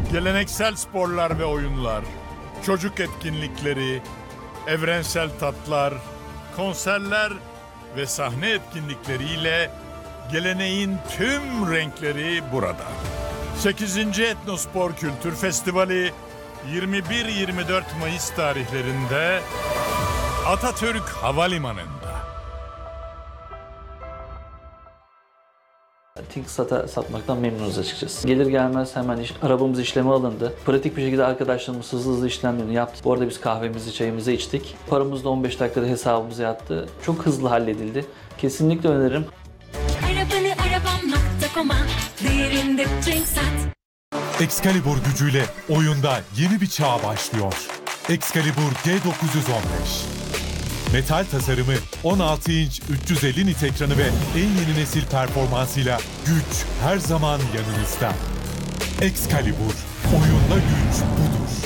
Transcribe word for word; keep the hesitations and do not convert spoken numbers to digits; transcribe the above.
Geleneksel sporlar ve oyunlar, çocuk etkinlikleri, evrensel tatlar, konserler ve sahne etkinlikleriyle geleneğin tüm renkleri burada. sekizinci Etnospor Kültür Festivali yirmi bir yirmi dört Mayıs tarihlerinde Atatürk Havalimanı'nda. ThinkSat'a satmaktan memnunuz açıkçası. Gelir gelmez hemen iş, arabamız işleme alındı. Pratik bir şekilde arkadaşlarımız hızlı hızlı işlemlerini yaptı. Bu arada biz kahvemizi, çayımızı içtik. Paramız da on beş dakikada hesabımıza yattı. Çok hızlı halledildi. Kesinlikle öneririm. Arabanı arabam nokta com'a değerinde ThinkSat. Excalibur gücüyle oyunda yeni bir çağ başlıyor. Excalibur G dokuz yüz on beş. Metal tasarımı, on altı inç üç yüz elli nit ekranı ve en yeni nesil performansıyla güç her zaman yanınızda. Excalibur, oyunda güç budur.